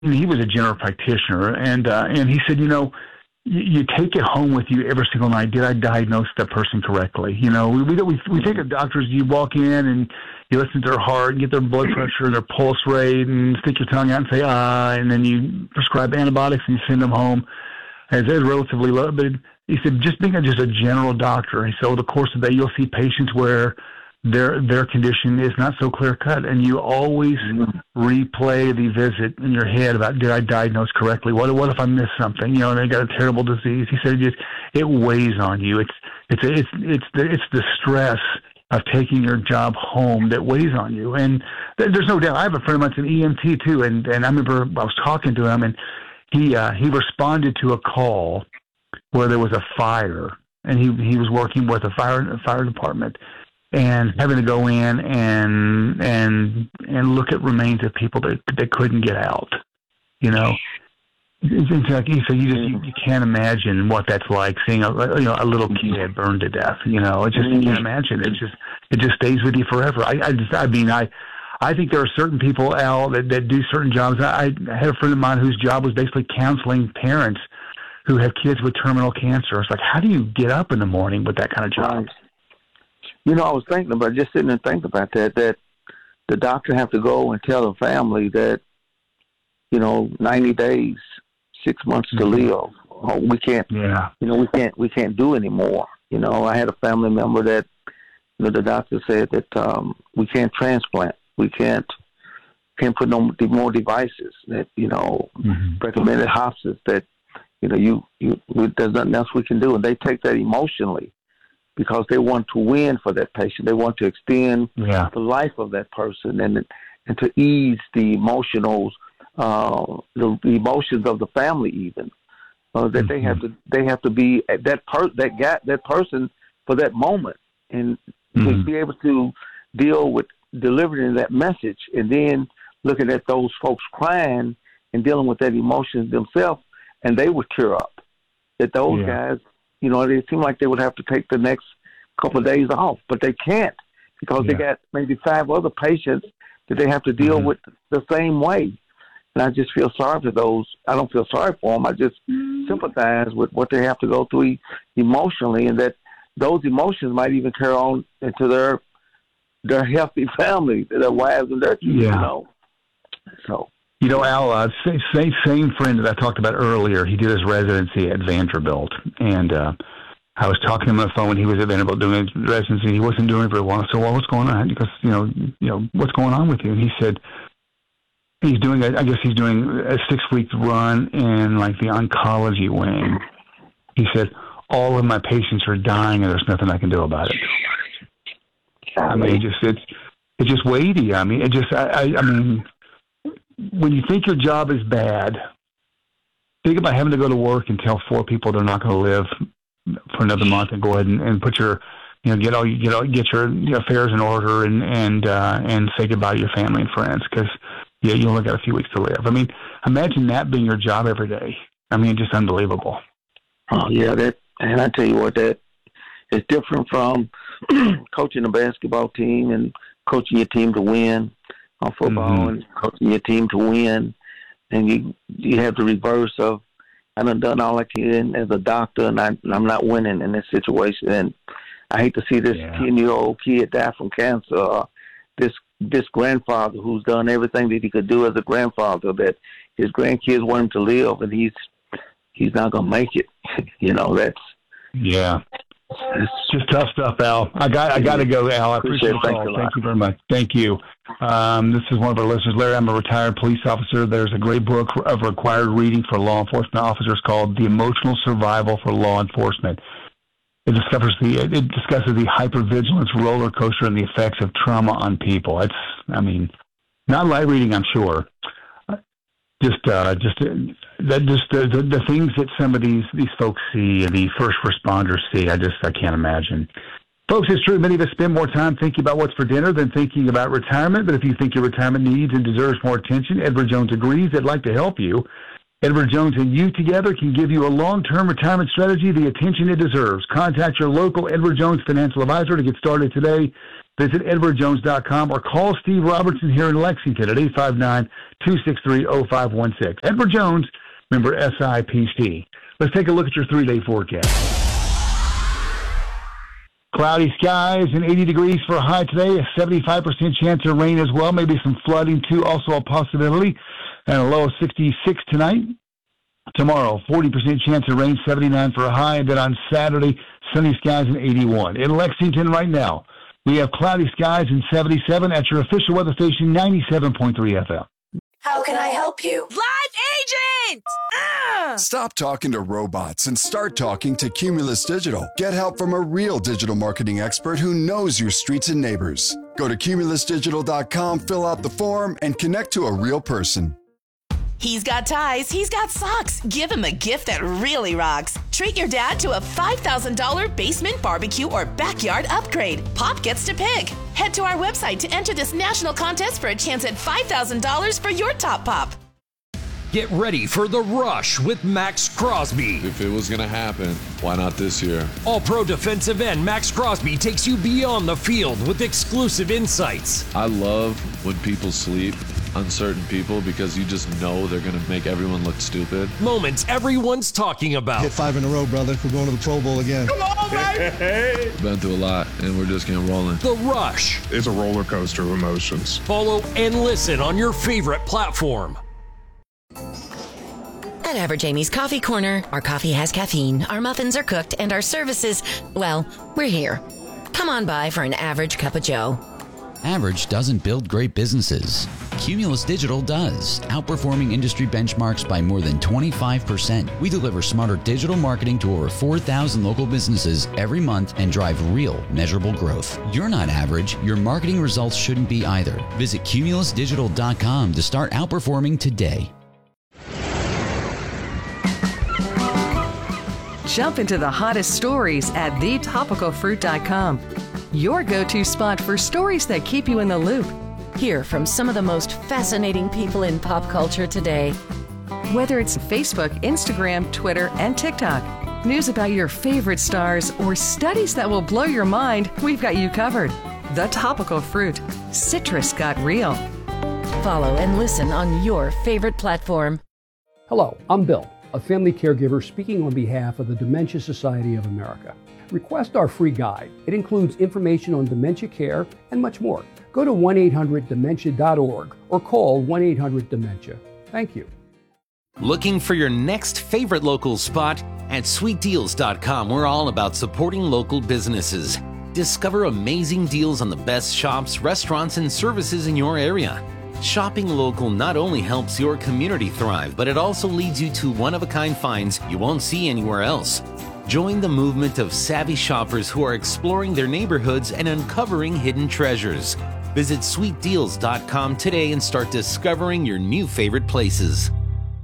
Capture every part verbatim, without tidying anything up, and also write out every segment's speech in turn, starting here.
he was a general practitioner, and uh, and he said, you know, you, you take it home with you every single night. Did I diagnose that person correctly? You know, we we we, we think of doctors. You walk in and you listen to their heart, and get their blood pressure and their pulse rate, and stick your tongue out and say ah, and then you prescribe antibiotics and you send them home. As they're relatively low, but he said just being a, just a general doctor. He said over the course of the day, you'll see patients where their their condition is not so clear cut, and you always mm-hmm. replay the visit in your head about, did I diagnose correctly? What what if I missed something? You know, and they got a terrible disease. He said it just it weighs on you. It's it's it's it's the, it's the stress of taking your job home that weighs on you. And there's no doubt. I have a friend of mine's an E M T too, and and I remember I was talking to him, and he uh, he responded to a call where there was a fire, and he he was working with a fire a fire department, and having to go in and and and look at remains of people that that couldn't get out. You know, it's like he said, you just you, you can't imagine what that's like, seeing a you know a little kid burned to death. You know, it just you can't imagine. It just it just stays with you forever. I I just I mean I. I think there are certain people, Al, that, that do certain jobs. I, I had a friend of mine whose job was basically counseling parents who have kids with terminal cancer. It's like, how do you get up in the morning with that kind of job? You know, I was thinking about, just sitting and thinking about that, that the doctor have to go and tell the family that, you know, ninety days, six months to mm-hmm. live. Oh, we can't, yeah. you know, we can't, we can't do anymore. You know, I had a family member that, you know, the doctor said that um, we can't transplant. We can't can't put no more devices. That you know mm-hmm. recommended hospice. That you know you you there's nothing else we can do, and they take that emotionally because they want to win for that patient. They want to extend yeah. the life of that person, and and to ease the emotional uh, the, the emotions of the family, even uh, that mm-hmm. they have to they have to be that per that guy that person for that moment, and mm-hmm. to be able to deal with delivering that message, and then looking at those folks crying and dealing with that emotions themselves, and they would tear up. That those yeah. guys, you know, they seem like they would have to take the next couple of days off, but they can't because yeah. they got maybe five other patients that they have to deal mm-hmm. with the same way. And I just feel sorry for those. I don't feel sorry for them. I just mm-hmm. sympathize with what they have to go through emotionally, and that those emotions might even carry on into their their healthy family, their wives and their kids, yeah. you know. So, you know, Al, uh, same same friend that I talked about earlier. He did his residency at Vanderbilt, and uh, I was talking to him on the phone when he was at Vanderbilt doing his residency. He wasn't doing very well. So, well, what's going on? Because you know, you know, what's going on with you? And he said he's doing. A, I guess he's doing a six week run in like the oncology wing. He said all of my patients are dying, and there's nothing I can do about it. I mean, it just it's it's just weighty. I mean, it just I, I I mean, when you think your job is bad, think about having to go to work and tell four people they're not going to live for another month, and go ahead and, and put your you know get all you know get your, your affairs in order and and uh, and say goodbye to your family and friends because yeah you only got a few weeks to live. I mean, imagine that being your job every day. I mean, just unbelievable. Oh yeah, that and I tell you what, that is different from coaching a basketball team and coaching your team to win on football mm-hmm. and coaching your team to win. And you you have the reverse of, I done done all I can as a doctor, and I, I'm not winning in this situation. And I hate to see this ten-year-old yeah. kid die from cancer. Or this this grandfather who's done everything that he could do as a grandfather, that his grandkids want him to live, and he's he's not going to make it. You know, that's... Yeah. It's just tough stuff, Al. I got I got to go, Al. I appreciate, appreciate the call. Thank you very much. Thank you. Um, this is one of our listeners, Larry. I'm a retired police officer. There's a great book of required reading for law enforcement officers called The Emotional Survival for Law Enforcement. It discusses the it discusses the hypervigilance roller coaster and the effects of trauma on people. It's, I mean, not light reading, I'm sure. Just, uh, just uh, that, just the, the the things that some of these these folks see, the first responders see. I just, I can't imagine. Folks, it's true. Many of us spend more time thinking about what's for dinner than thinking about retirement. But if you think your retirement needs and deserves more attention, Edward Jones agrees. They'd like to help you. Edward Jones and you together can give you a long-term retirement strategy the attention it deserves. Contact your local Edward Jones financial advisor to get started today. Visit edward jones dot com or call Steve Robertson here in Lexington at eight five nine, two six three, zero five one six. Edward Jones, member S I P C. Let's take a look at your three-day forecast. Cloudy skies and eighty degrees for a high today, a seventy-five percent chance of rain as well, maybe some flooding too, also a possibility, and a low of sixty-six tonight. Tomorrow, forty percent chance of rain, seventy-nine for a high, and then on Saturday, sunny skies and eighty-one. In Lexington right now, we have cloudy skies and seventy-seven at your official weather station, ninety-seven point three F M. How can I help you? Live agent! Ah! Stop talking to robots and start talking to Cumulus Digital. Get help from a real digital marketing expert who knows your streets and neighbors. Go to cumulus digital dot com, fill out the form, and connect to a real person. He's got ties, he's got socks. Give him a gift that really rocks. Treat your dad to a five thousand dollars basement barbecue or backyard upgrade. Pop gets to pick. Head to our website to enter this national contest for a chance at five thousand dollars for your top pop. Get ready for The Rush with Max Crosby. If it was going to happen, why not this year? All-pro defensive end Max Crosby takes you beyond the field with exclusive insights. I love when people sleep, uncertain people, because you just know they're going to make everyone look stupid. Moments everyone's talking about. Hit five in a row, brother. We're going to the Pro Bowl again. Come on, baby! Been through a lot, and we're just getting rolling. The Rush. It's a roller coaster of emotions. Follow and listen on your favorite platform. At Average Amy's Coffee Corner, our coffee has caffeine, our muffins are cooked, and our services, well, we're here. Come on by for an average cup of joe. Average doesn't build great businesses. Cumulus Digital does, outperforming industry benchmarks by more than twenty-five percent. We deliver smarter digital marketing to over four thousand local businesses every month and drive real, measurable growth. You're not average. Your marketing results shouldn't be either. Visit cumulus digital dot com to start outperforming today. Jump into the hottest stories at the topical fruit dot com. Your go-to spot for stories that keep you in the loop. Hear from some of the most fascinating people in pop culture today. Whether it's Facebook, Instagram, Twitter, and TikTok, news about your favorite stars, or studies that will blow your mind, we've got you covered. The Topical Fruit. Citrus got real. Follow and listen on your favorite platform. Hello, I'm Bill, a family caregiver speaking on behalf of the Dementia Society of America. Request our free guide. It includes information on dementia care and much more. Go to one eight hundred dementia dot org or call one eight hundred dementia. Thank you. Looking for your next favorite local spot? At sweet deals dot com, we're all about supporting local businesses. Discover amazing deals on the best shops, restaurants, and services in your area. Shopping local not only helps your community thrive, but it also leads you to one-of-a-kind finds you won't see anywhere else. Join the movement of savvy shoppers who are exploring their neighborhoods and uncovering hidden treasures. Visit sweet deals dot com today and start discovering your new favorite places.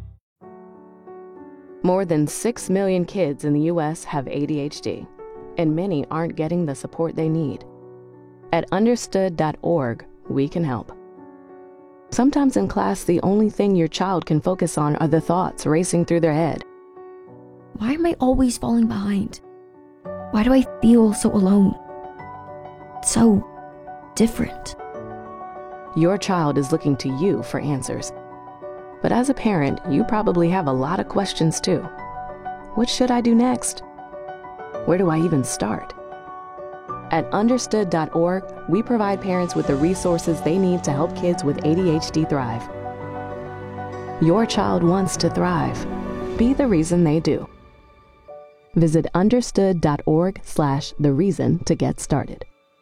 More than six million kids in the U S have A D H D, and many aren't getting the support they need. At understood dot org, we can help. Sometimes in class, the only thing your child can focus on are the thoughts racing through their head. Why am I always falling behind? Why do I feel so alone? So different. Your child is looking to you for answers. But as a parent, you probably have a lot of questions too. What should I do next? Where do I even start? At understood dot org, we provide parents with the resources they need to help kids with A D H D thrive. Your child wants to thrive. Be the reason they do. Visit understood dot org slash the reason to get started.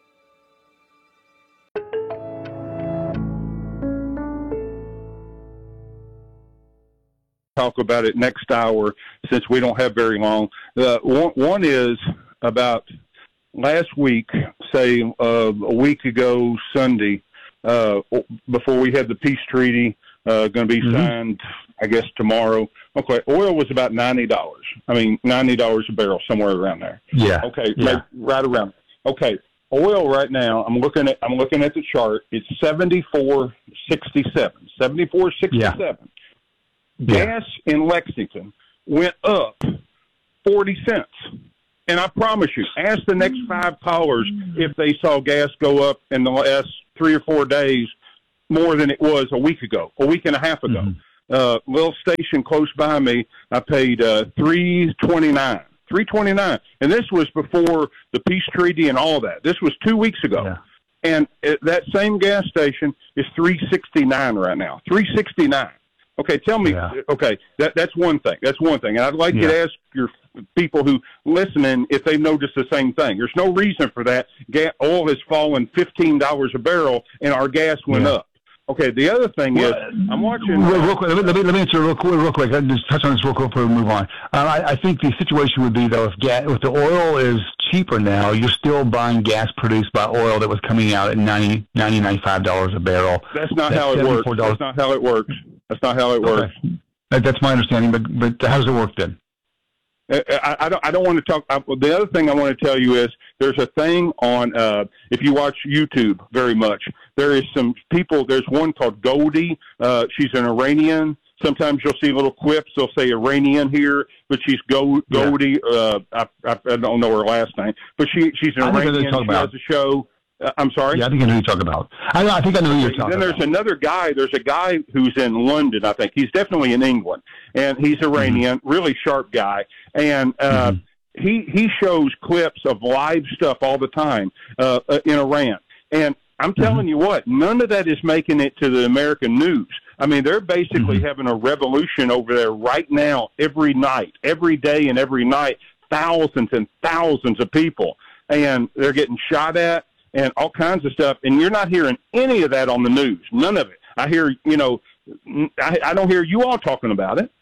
Talk about it next hour since we don't have very long. Uh, one, one is about last week, say uh, a week ago Sunday, uh, before we had the peace treaty uh, going to be mm-hmm. signed, I guess tomorrow. Okay, oil was about ninety dollars. I mean, ninety dollars a barrel, somewhere around there. Yeah. Okay, yeah. Like, right around. Okay, oil right now. I'm looking at. I'm looking at the chart. It's seventy-four sixty-seven. seventy-four sixty-seven. Yeah. Gas yeah. in Lexington went up forty cents. And I promise you, ask the next five callers if they saw gas go up in the last three or four days more than it was a week ago, a week and a half ago. Mm-hmm. Uh, little station close by me, I paid uh, three twenty-nine. three twenty-nine, and this was before the peace treaty and all that. This was two weeks ago, yeah. and it, that same gas station is three sixty-nine right now. three sixty-nine. Okay, tell me. Yeah. Okay, that that's one thing. That's one thing, and I'd like yeah. you to ask your people who listening if they noticed the same thing. There's no reason for that. Gas, oil has fallen fifteen dollars a barrel, and our gas went yeah. up. Okay, the other thing well, is, I'm watching... Real, real quick, let me, let, me, let me answer real quick, real quick. I'll just touch on this real quick before we move on. Uh, I, I think the situation would be, though, if, gas, if the oil is cheaper now, you're still buying gas produced by oil that was coming out at ninety, ninety, ninety-five dollars a barrel. That's not That's how it works. That's not how it works. That's not how it works. Okay. That, that's my understanding, but, but how does it work then? I, I don't. I don't want to talk. I, the other thing I want to tell you is there's a thing on. Uh, if you watch YouTube very much, there is some people. There's one called Goldie. Uh, she's an Iranian. Sometimes you'll see little quips. They'll say Iranian here, but she's Go, Goldie. Yeah. Uh, I, I, I don't know her last name, but she she's an I Iranian. She about. has a show. Uh, I'm sorry? Yeah, I think I know who you're talking about. I, I think I know who you're talking about. Then there's about. another guy. There's a guy who's in London, I think. He's definitely in England, and he's Iranian, mm-hmm. really sharp guy. And uh, mm-hmm. he he shows clips of live stuff all the time uh, in Iran. And I'm telling mm-hmm. you what, none of that is making it to the American news. I mean, they're basically mm-hmm. having a revolution over there right now, every night, every day and every night, thousands and thousands of people. And they're getting shot at. And all kinds of stuff, and you're not hearing any of that on the news. None of it. I hear, you know, I, I don't hear you all talking about it.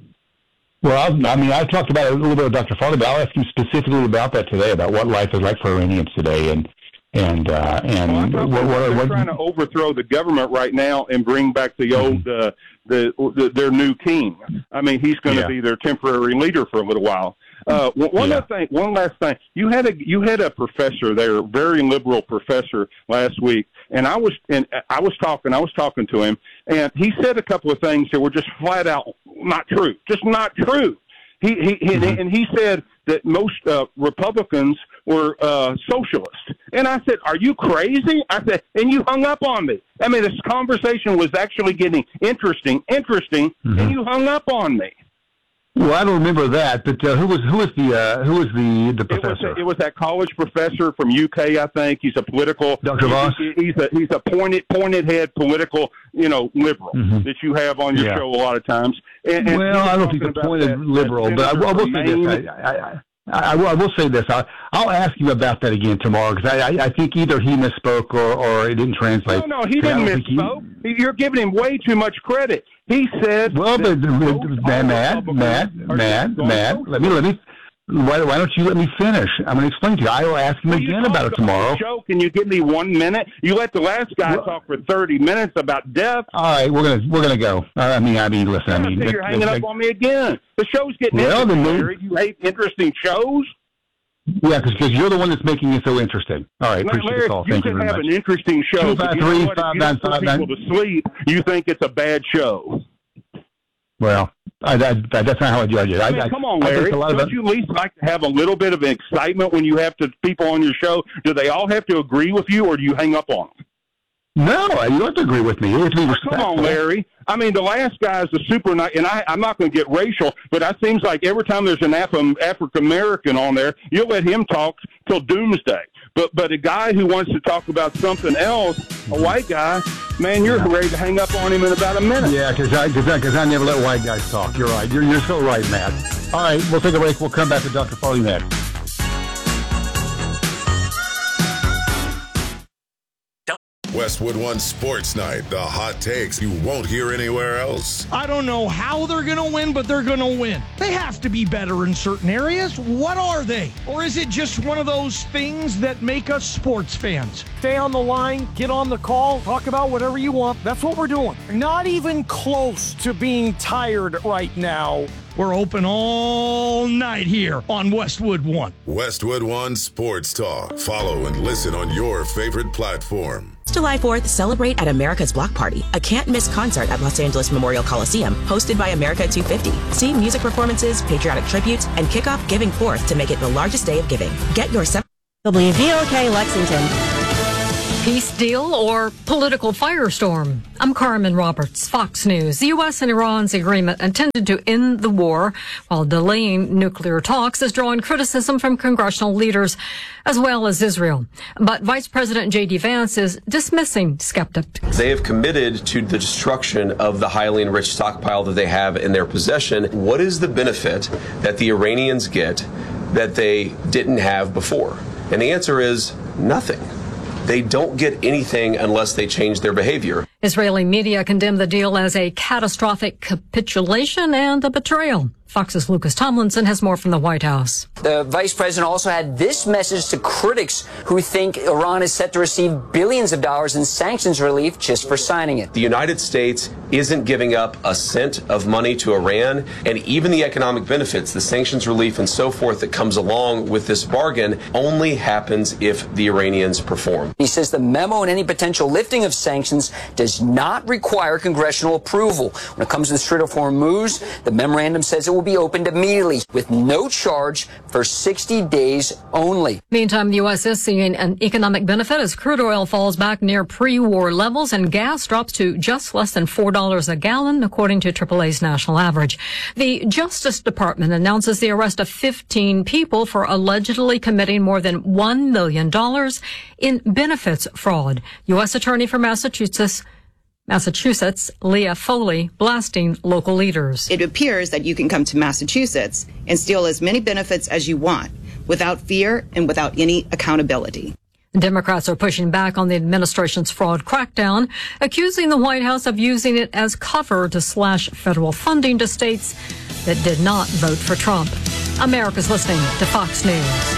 Well, I'll, I mean, I talked about it a little bit with Doctor Farley, but I'll ask you specifically about that today, about what life is like for Iranians today, and and uh, and well, what, what, they're what, trying to overthrow the government right now and bring back the old, uh, the, the their new king. I mean, he's going to yeah. be their temporary leader for a little while. Uh, one yeah. other thing, one last thing. You had a you had a professor there, a very liberal professor last week, and I was and I was talking, I was talking to him, and he said a couple of things that were just flat out not true, just not true. He he, mm-hmm. and, and he said that most uh, Republicans were uh, socialists, and I said, "Are you crazy?" I said, and you hung up on me. I mean, this conversation was actually getting interesting, interesting, mm-hmm. and you hung up on me. Well, I don't remember that, but uh, who was who was the uh, who was the the professor? It was, a, it was that college professor from U K, I think. He's a political. Doctor Voss. He, he's a he's a pointed pointed head political, you know, liberal mm-hmm. that you have on your yeah. show a lot of times. And, and well, I don't think he's a pointed that, liberal, that but I, I will say this. I, I, I, I, will, I will say this. I'll, I'll ask you about that again tomorrow because I, I, I think either he misspoke or, or it didn't translate. No, no, he didn't misspoke. He, You're giving him way too much credit. He said. Well, but Matt, Matt, Matt, Matt, Matt, let me let me. Why, why don't you let me finish? I'm going to explain to you. I will ask him well, again about it tomorrow. Show, can you give me one minute? You let the last guy well, talk for thirty minutes about death. All right, we're gonna we're gonna go. I mean, I mean, listen. I mean, you're hanging up on me again. The show's getting well, interesting. You hate interesting shows. Yeah, because you're the one that's making it so interesting. All right, appreciate Larry, the call. You Thank you can very have much. an interesting show. Two five three five nine five nine. People to sleep. You think it's a bad show? Well, I, I, that's not how I judge it. I mean, I, come on, Larry. Don't of, you at least like to have a little bit of excitement when you have to people on your show? Do they all have to agree with you, or do you hang up on them? No, you don't have to agree with me. You have to be respectful. Come on, Larry. I mean, the last guy is a super nice, and I, I'm not going to get racial, but it seems like every time there's an Af- African American on there, you'll let him talk till doomsday. But but a guy who wants to talk about something else, a white guy, man, you're ready to hang up on him in about a minute. Yeah, because I, cause I, cause I never let white guys talk. You're right. You're, you're so right, Matt. All right, we'll take a break. We'll come back to Doctor Farley next. Westwood One Sports Night, the hot takes you won't hear anywhere else. I don't know how they're going to win, but they're going to win. They have to be better in certain areas. What are they? Or is it just one of those things that make us sports fans? Stay on the line, get on the call, talk about whatever you want. That's what we're doing. Not even close to being tired right now We're open all night here on Westwood One. Westwood One Sports Talk. Follow and listen on your favorite platform. July fourth, celebrate at America's Block Party, a can't-miss concert at Los Angeles Memorial Coliseum, hosted by America two fifty. See music performances, patriotic tributes, and kick off Giving Forth to make it the largest day of giving. Get your... Se- W V L K Lexington. Peace deal or political firestorm? I'm Carmen Roberts, Fox News. The U S and Iran's agreement intended to end the war while delaying nuclear talks is drawing criticism from congressional leaders as well as Israel. But Vice President J D. Vance is dismissing skeptics. They have committed to the destruction of the highly enriched stockpile that they have in their possession. What is the benefit that the Iranians get that they didn't have before? And the answer is nothing. They don't get anything unless they change their behavior. Israeli media condemned the deal as a catastrophic capitulation and a betrayal. Fox's Lucas Tomlinson has more from the White House. The vice president also had this message to critics who think Iran is set to receive billions of dollars in sanctions relief just for signing it. The United States isn't giving up a cent of money to Iran, and even the economic benefits, the sanctions relief and so forth that comes along with this bargain only happens if the Iranians perform. He says the memo and any potential lifting of sanctions does not require congressional approval. When it comes to the Strait of Hormuz, the memorandum says it will be opened immediately with no charge for sixty days only. Meantime, the U S is seeing an economic benefit as crude oil falls back near pre-war levels and gas drops to just less than four dollars a gallon, according to triple A's national average. The Justice Department announces the arrest of fifteen people for allegedly committing more than one million dollars in benefits fraud. U S Attorney for Massachusetts Massachusetts, Leah Foley, blasting local leaders. It appears that you can come to Massachusetts and steal as many benefits as you want without fear and without any accountability. Democrats are pushing back on the administration's fraud crackdown, accusing the White House of using it as cover to slash federal funding to states that did not vote for Trump. America's listening to Fox News.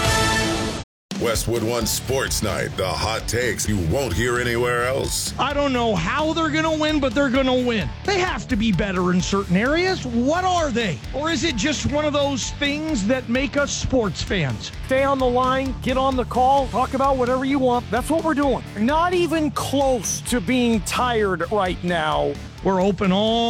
Westwood One Sports Night, the hot takes you won't hear anywhere else. I don't know how they're going to win, but they're going to win. They have to be better in certain areas. What are they? Or is it just one of those things that make us sports fans? Stay on the line, get on the call, talk about whatever you want. That's what we're doing. Not even close to being tired right now. We're open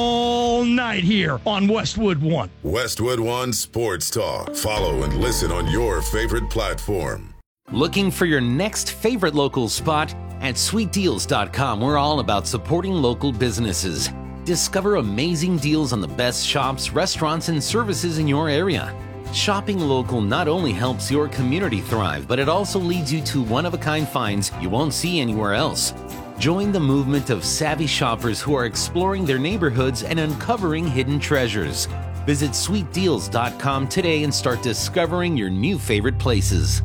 all night here on Westwood One. Westwood One Sports Talk. Follow and listen on your favorite platform. Looking for your next favorite local spot? At sweet deals dot com, we're all about supporting local businesses. Discover amazing deals on the best shops, restaurants, and services in your area. Shopping local not only helps your community thrive, but it also leads you to one-of-a-kind finds you won't see anywhere else. Join the movement of savvy shoppers who are exploring their neighborhoods and uncovering hidden treasures. Visit sweet deals dot com today and start discovering your new favorite places.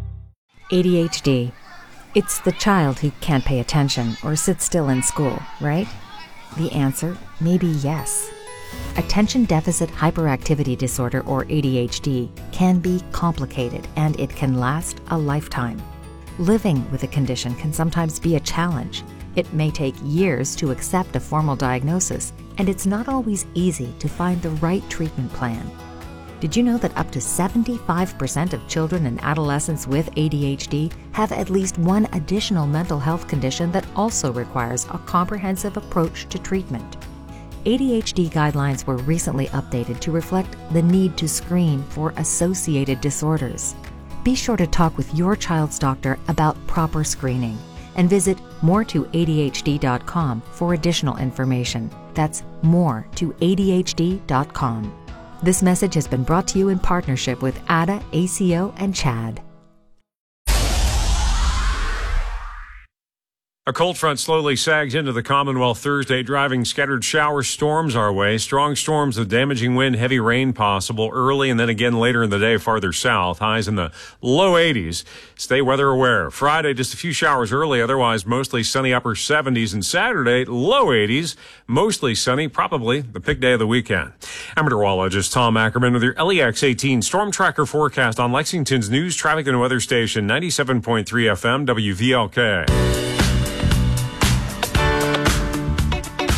A D H D. It's the child who can't pay attention or sit still in school, right? The answer may be yes. Attention Deficit Hyperactivity Disorder, or A D H D, can be complicated and it can last a lifetime. Living with a condition can sometimes be a challenge. It may take years to accept a formal diagnosis, and it's not always easy to find the right treatment plan. Did you know that up to seventy-five percent of children and adolescents with A D H D have at least one additional mental health condition that also requires a comprehensive approach to treatment? A D H D guidelines were recently updated to reflect the need to screen for associated disorders. Be sure to talk with your child's doctor about proper screening and visit more to A D H D dot com for additional information. That's more to A D H D dot com. This message has been brought to you in partnership with A D A, A C O, and CHAD. A cold front slowly sags into the Commonwealth Thursday, driving scattered shower storms our way. Strong storms with damaging wind, heavy rain possible early and then again later in the day farther south. Highs in the low eighties. Stay weather aware. Friday, just a few showers early, otherwise mostly sunny upper seventies. And Saturday, low eighties, mostly sunny, probably the pick day of the weekend. I'm meteorologist Tom Ackerman with your L E X eighteen Storm Tracker forecast on Lexington's news, traffic, and weather station, ninety-seven point three F M, W V L K.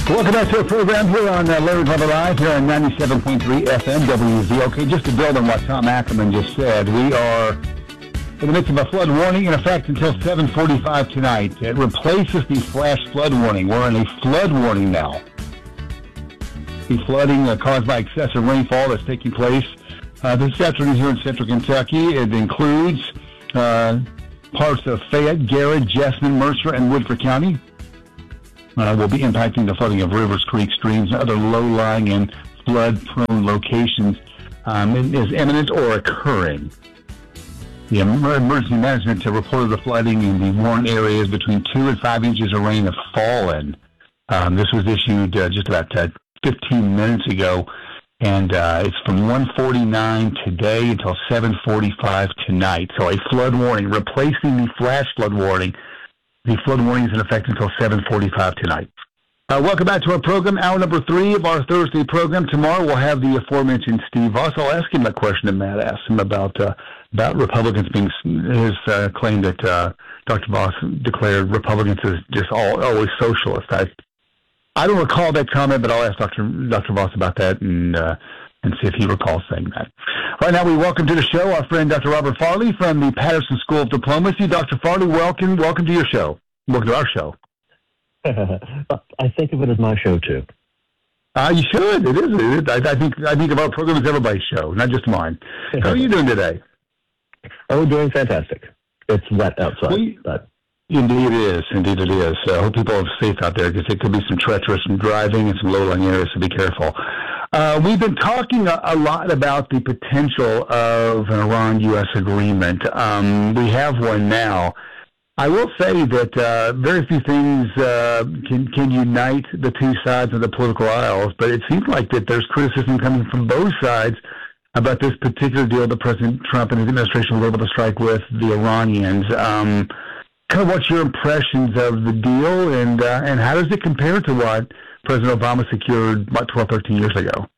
Welcome back to our program here on uh, Larry Glover Live here on ninety-seven point three F M W Z L K. Just to build on what Tom Ackerman just said, we are in the midst of a flood warning in effect until seven forty-five tonight. It replaces the flash flood warning. We're in a flood warning now. The flooding uh, caused by excessive rainfall that's taking place uh, this afternoon here in central Kentucky. It includes uh, parts of Fayette, Garrett, Jessamine, Mercer, and Woodford County. Uh, will be impacting the flooding of rivers, creeks, streams, and other low-lying and flood-prone locations. Um, it is imminent or occurring. The emergency management reported the flooding in the warned areas between two and five inches of rain have fallen. Um, this was issued uh, just about uh, fifteen minutes ago, and uh, it's from one forty-nine today until seven forty-five tonight. So a flood warning, replacing the flash flood warning. The flood warning is in effect until seven forty-five tonight. Uh, welcome back to our program, hour number three of our Thursday program. Tomorrow we'll have the aforementioned Steve Voss. I'll ask him that question that Matt asked him about uh, about Republicans being his uh, claim that uh, Doctor Voss declared Republicans as just all always socialist. I I don't recall that comment, but I'll ask Doctor Doctor Voss about that and uh, and see if he recalls saying that. Right now, we welcome to the show our friend Doctor Robert Farley from the Patterson School of Diplomacy. Doctor Farley, welcome, welcome to your show. Welcome to our show. I think of it as my show too. Uh, you should. It is. It is. I, I think. I think of our program as everybody's show, not just mine. How are you doing today? Oh, doing fantastic. It's wet outside. Well, but. Indeed it is. Indeed it is. I uh, hope people are safe out there because it could be some treacherous some driving and some low-lying areas, so be careful. Uh, we've been talking a, a lot about the potential of an Iran U S agreement. Um, we have one now. I will say that uh, very few things uh, can, can unite the two sides of the political aisles, but it seems like that there's criticism coming from both sides about this particular deal that President Trump and his administration were able to strike with the Iranians. Um, kind of what's your impressions of the deal, and uh, and how does it compare to what President Obama secured about twelve, thirteen years ago?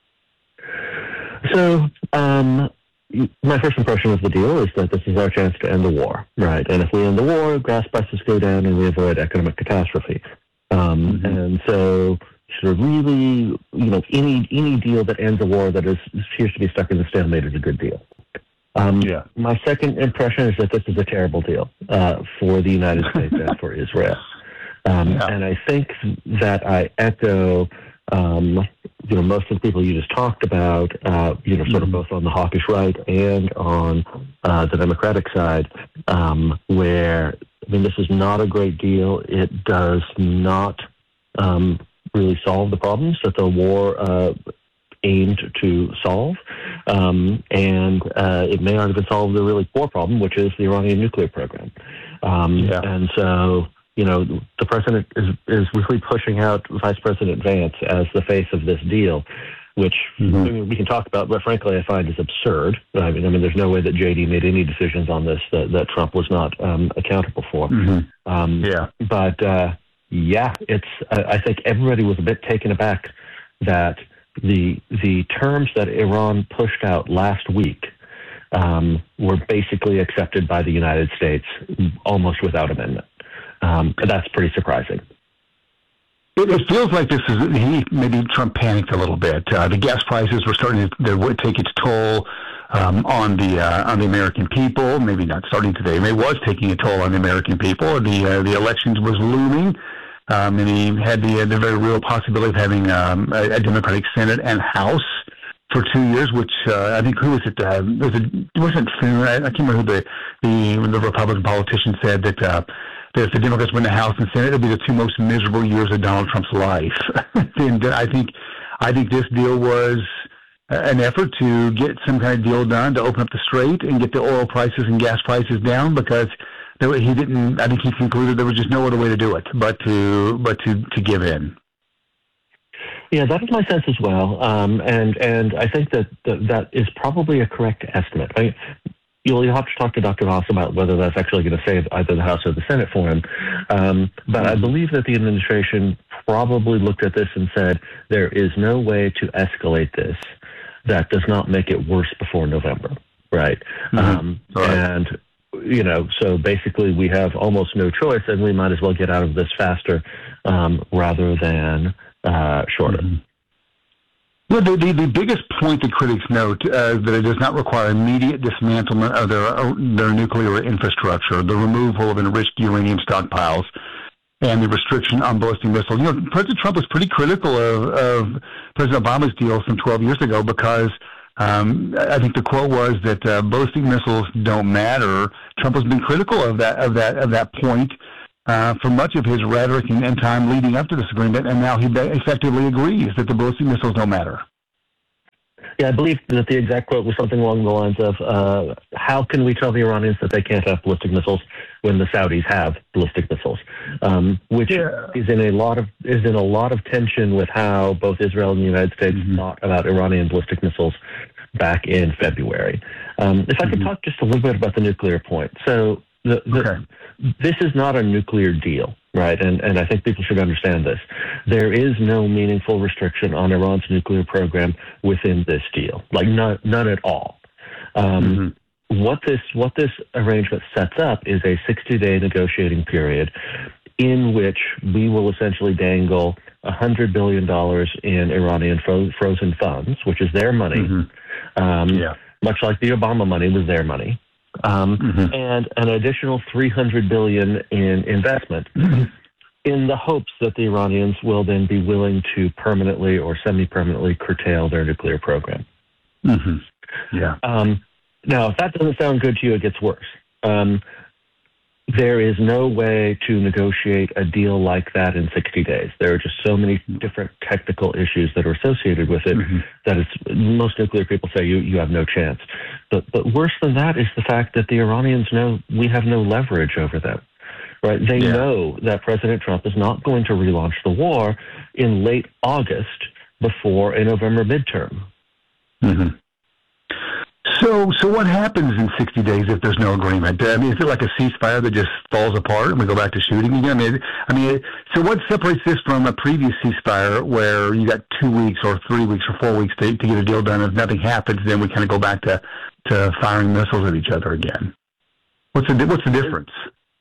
So, um, my first impression of the deal is that this is our chance to end the war, right? And if we end the war, gas prices go down and we avoid economic catastrophe. Um, mm-hmm. And so, sort of really, you know, any any deal that ends a war that is appears to be stuck in the stalemate is a good deal. Um, yeah. My second impression is that this is a terrible deal uh, for the United States and for Israel. Um, yeah. And I think that I echo, um, you know, most of the people you just talked about, uh, you know, sort of both on the hawkish right and on uh, the Democratic side, um, where, I mean, this is not a great deal. It does not um, really solve the problems that the war uh, aimed to solve. Um, and uh, it may not even solve the really core problem, which is the Iranian nuclear program. Um, yeah. And so, you know, the president is, is really pushing out Vice President Vance as the face of this deal, which mm-hmm. I mean, we can talk about, but frankly, I find is absurd. I mean, I mean, there's no way that J D made any decisions on this that, that Trump was not um, accountable for. Mm-hmm. Um, yeah. But, uh, yeah, it's. Uh, I think everybody was a bit taken aback that the the terms that Iran pushed out last week um, were basically accepted by the United States almost without amendment. Um, that's pretty surprising. It, it feels like this is he, maybe Trump panicked a little bit. Uh, the gas prices were starting to take its toll um, on the uh, on the American people. Maybe not starting today. Maybe it was taking a toll on the American people. The uh, the elections was looming. Um, and he had the, uh, the very real possibility of having um, a, a Democratic Senate and House for two years, which uh, I think, who was it? Uh, was it wasn't I, I can't remember who the, the, the Republican politician said that, uh, that if the Democrats win the House and Senate, it would be the two most miserable years of Donald Trump's life. And I think, I think this deal was an effort to get some kind of deal done to open up the strait and get the oil prices and gas prices down, because he didn't. I think he concluded there was just no other way to do it but to but to, to give in. Yeah, that is my sense as well, um, and and I think that, that that is probably a correct estimate. I, you'll have to talk to Doctor Voss about whether that's actually going to save either the House or the Senate for him. Um, but I believe that the administration probably looked at this and said there is no way to escalate this that does not make it worse before November, right? Mm-hmm. Um, right. And you know, so basically we have almost no choice, and we might as well get out of this faster um, rather than uh, shorter. Mm-hmm. Well, the, the, the biggest point that critics note uh, that it does not require immediate dismantlement of their uh, their nuclear infrastructure, the removal of enriched uranium stockpiles, and the restriction on ballistic missiles. You know, President Trump was pretty critical of, of President Obama's deal some twelve years ago because um, I think the quote was that uh, ballistic missiles don't matter. Trump has been critical of that of that of that point uh, for much of his rhetoric and, and time leading up to this agreement, and now he effectively agrees that the ballistic missiles don't matter. Yeah, I believe that the exact quote was something along the lines of, uh, how can we tell the Iranians that they can't have ballistic missiles when the Saudis have ballistic missiles? Um, which yeah. is in a lot of is in a lot of tension with how both Israel and the United States mm-hmm. thought about Iranian ballistic missiles back in February. Um, if I mm-hmm. could talk just a little bit about the nuclear point. So the, the, okay. this is not a nuclear deal. Right, and, and I think people should understand this. There is no meaningful restriction on Iran's nuclear program within this deal, like none, none at all. Um, mm-hmm. What this what this arrangement sets up is a sixty-day negotiating period in which we will essentially dangle one hundred billion dollars in Iranian fro- frozen funds, which is their money, mm-hmm. um, yeah. much like the Obama money was their money. Um, mm-hmm. and an additional three hundred billion dollars in investment mm-hmm. in the hopes that the Iranians will then be willing to permanently or semi-permanently curtail their nuclear program. Mm-hmm. Yeah. Um, now, if that doesn't sound good to you, it gets worse. Um, there is no way to negotiate a deal like that in sixty days. There are just so many different technical issues that are associated with it mm-hmm. that it's, most nuclear people say you, you have no chance. But but worse than that is the fact that the Iranians know we have no leverage over them. Right? They yeah. know that President Trump is not going to relaunch the war in late August before a November midterm. Mm-hmm. So, so what happens in sixty days if there's no agreement? I mean, is it like a ceasefire that just falls apart and we go back to shooting again? I mean, I mean, so what separates this from a previous ceasefire where you got two weeks or three weeks or four weeks to, to get a deal done? If nothing happens, then we kind of go back to, to firing missiles at each other again. What's the what's the difference?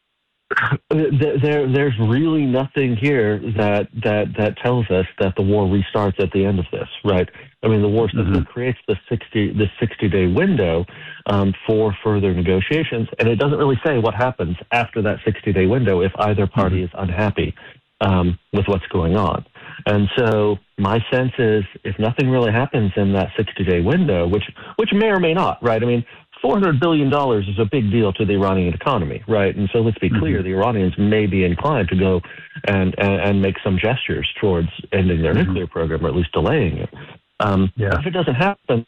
There, there's really nothing here that, that that tells us that the war restarts at the end of this, right? I mean, the war system mm-hmm. creates the sixty the sixty day window um, for further negotiations, and it doesn't really say what happens after that sixty day window if either party mm-hmm. is unhappy um, with what's going on. And so, my sense is, if nothing really happens in that sixty day window, which which may or may not, right? I mean, four hundred billion dollars is a big deal to the Iranian economy, right? And so let's be clear, mm-hmm. the Iranians may be inclined to go and, and, and make some gestures towards ending their mm-hmm. nuclear program, or at least delaying it. Um, yeah. If it doesn't happen,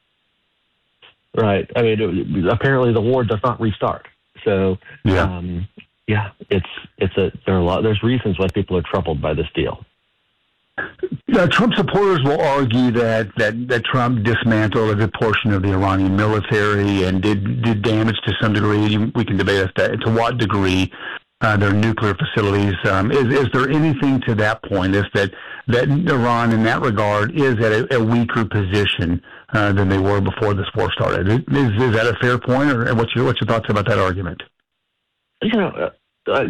right, I mean, apparently the war does not restart. So, yeah, um, yeah it's it's a there are a lot, there's reasons why people are troubled by this deal. Now, Trump supporters will argue that, that, that Trump dismantled a good portion of the Iranian military and did did damage to some degree. We can debate as to, to what degree uh, their nuclear facilities. Um, is is there anything to that point? Is that that Iran, in that regard, is at a, a weaker position uh, than they were before this war started? Is is that a fair point, or what's your what's your thoughts about that argument? You know. Uh,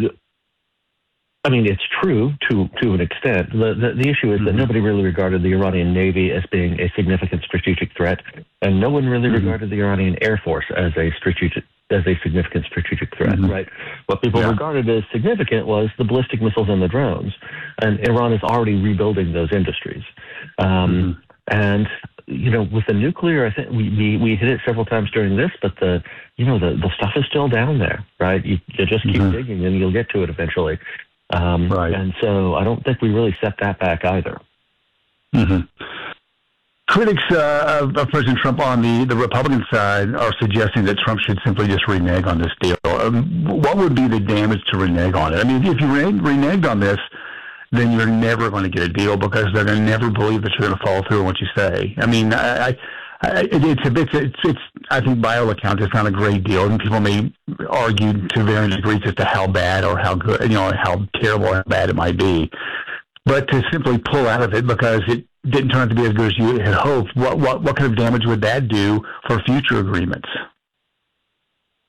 I mean, it's true to to an extent. The the, the issue is that mm-hmm. nobody really regarded the Iranian Navy as being a significant strategic threat, and no one really mm-hmm. regarded the Iranian Air Force as a strategic as a significant strategic threat. Mm-hmm. Right? What people yeah. regarded as significant was the ballistic missiles and the drones, and Iran is already rebuilding those industries. Um, mm-hmm. And you know, with the nuclear, I think we, we we hit it several times during this, but the you know the the stuff is still down there, right? You, you just keep mm-hmm. digging, and you'll get to it eventually. Um, right. And so I don't think we really set that back either. Mm-hmm. Critics uh, of, of President Trump on the, the Republican side are suggesting that Trump should simply just renege on this deal. Um, what would be the damage to renege on it? I mean, if you re- reneged on this, then you're never going to get a deal because they're going to never believe that you're going to follow through on what you say. I mean, I... I It, it's a bit. It's, it's. I think, by all accounts, it's not a great deal, and people may argue to varying degrees as to how bad or how good, you know, how terrible or bad it might be. But to simply pull out of it because it didn't turn out to be as good as you had hoped, what what what kind of damage would that do for future agreements?